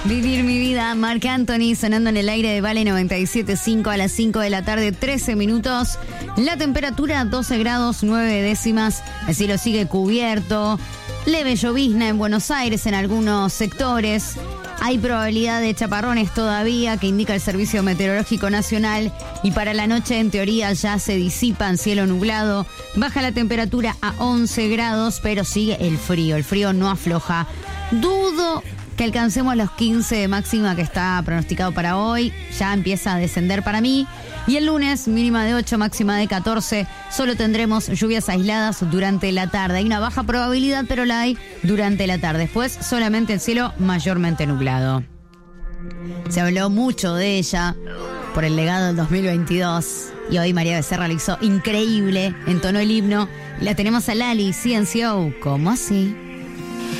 Vivir mi vida, Marc Anthony sonando en el aire de Vale 97.5 a las 5 de la tarde, 13 minutos. La temperatura 12 grados 9 décimas. El cielo sigue cubierto. Leve llovizna en Buenos Aires en algunos sectores. Hay probabilidad de chaparrones todavía, que indica el Servicio Meteorológico Nacional. Y para la noche, en teoría, ya se disipa en cielo nublado. Baja la temperatura a 11 grados, pero sigue el frío. El frío no afloja. Dudo que alcancemos los 15 de máxima que está pronosticado para hoy. Ya empieza a descender para mí. Y el lunes, mínima de 8, máxima de 14. Solo tendremos lluvias aisladas durante la tarde. Hay una baja probabilidad, pero la hay durante la tarde. Después, solamente el cielo mayormente nublado. Se habló mucho de ella por el legado del 2022. Y hoy María Becerra lo hizo increíble. Entonó el himno. La tenemos a Lali, CNCO. ¿Cómo así?